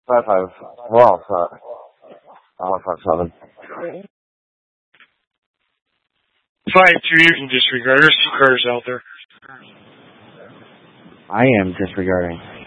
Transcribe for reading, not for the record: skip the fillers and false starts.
5-5. Well, sorry. 5-7. 5-2, you can disregard. There's 2 cars out there. I am disregarding.